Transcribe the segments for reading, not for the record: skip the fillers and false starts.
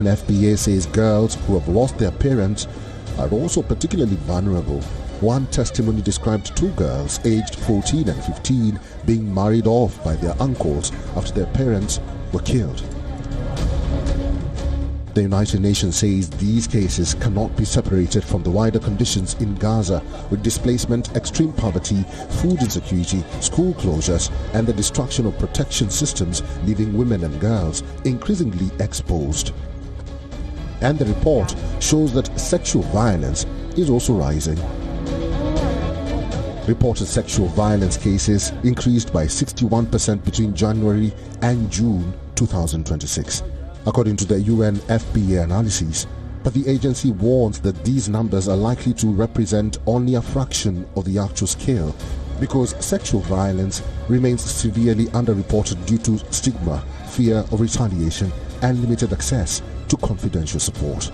FBA says girls who have lost their parents are also particularly vulnerable. One testimony described two girls aged 14 and 15 being married off by their uncles after their parents were killed. The United Nations says these cases cannot be separated from the wider conditions in Gaza, with displacement, extreme poverty, food insecurity, school closures, and the destruction of protection systems, leaving women and girls increasingly exposed. And the report shows that sexual violence is also rising. Reported sexual violence cases increased by 61% between January and June 2026. According to the UNFPA analysis, but the agency warns that these numbers are likely to represent only a fraction of the actual scale, because sexual violence remains severely underreported due to stigma, fear of retaliation, and limited access to confidential support.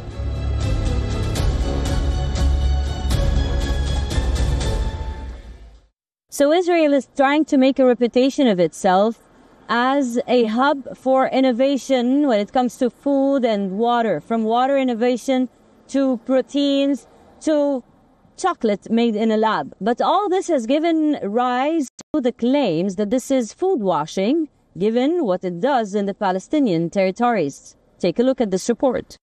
So Israel is trying to make a reputation of itself as a hub for innovation when it comes to food and water, from water innovation to proteins to chocolate made in a lab. But all this has given rise to the claims that this is food washing, given what it does in the Palestinian territories. Take a look at this report.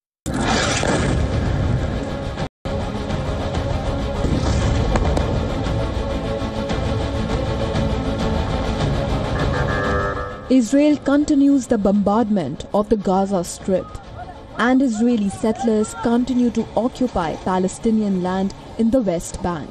Israel continues the bombardment of the Gaza Strip, and Israeli settlers continue to occupy Palestinian land in the West Bank.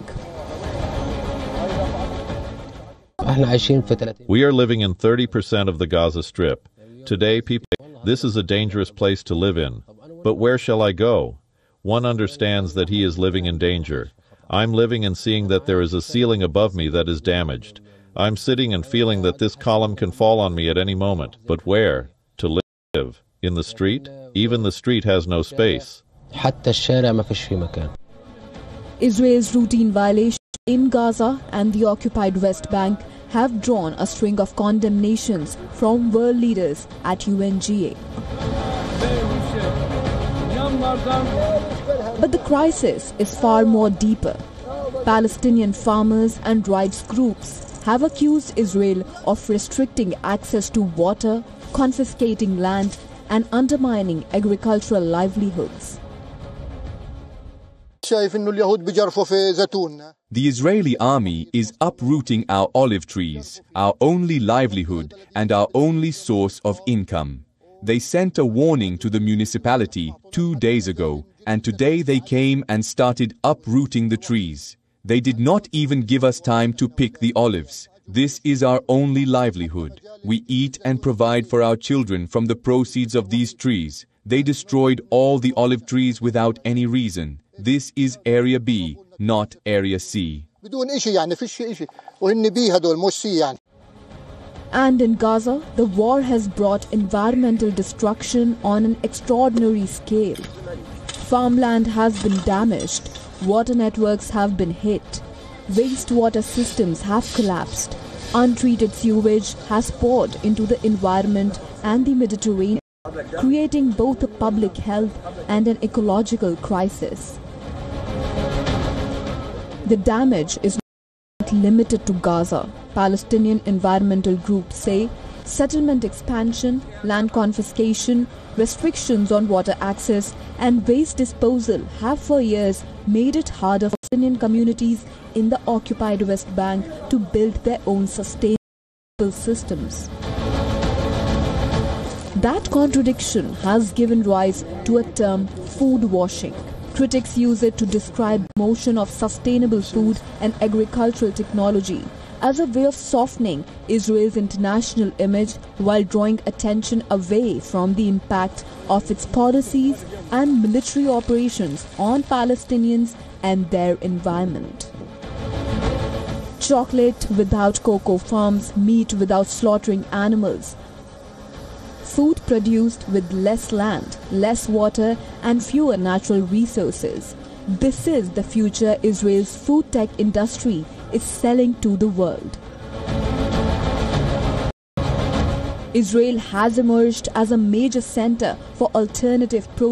We are living in 30% of the Gaza Strip. Today, people say, this is a dangerous place to live in. But where shall I go? One understands that he is living in danger. I'm living and seeing that there is a ceiling above me that is damaged. I'm sitting and feeling that this column can fall on me at any moment. But where? To live? In the street? Even the street has no space. Israel's routine violations in Gaza and the occupied West Bank have drawn a string of condemnations from world leaders at UNGA. But the crisis is far more deeper. Palestinian farmers and rights groups have accused Israel of restricting access to water, confiscating land, and undermining agricultural livelihoods. The Israeli army is uprooting our olive trees, our only livelihood and our only source of income. They sent a warning to the municipality 2 days ago, and today they came and started uprooting the trees. They did not even give us time to pick the olives. This is our only livelihood. We eat and provide for our children from the proceeds of these trees. They destroyed all the olive trees without any reason. This is Area B, not Area C. And in Gaza, the war has brought environmental destruction on an extraordinary scale. Farmland has been damaged. Water networks have been hit. Wastewater systems have collapsed. Untreated sewage has poured into the environment and the Mediterranean, creating both a public health and an ecological crisis. The damage is not limited to Gaza. Palestinian environmental groups say settlement expansion, land confiscation, restrictions on water access, and waste disposal have for years made it harder for Palestinian communities in the occupied West Bank to build their own sustainable systems. That contradiction has given rise to a term, food washing. Critics use it to describe the motion of sustainable food and agricultural technology as a way of softening Israel's international image while drawing attention away from the impact of its policies and military operations on Palestinians and their environment. Chocolate without cocoa farms, meat without slaughtering animals, food produced with less land, less water, and fewer natural resources. This is the future Israel's food tech industry is selling to the world. Israel has emerged as a major center for alternative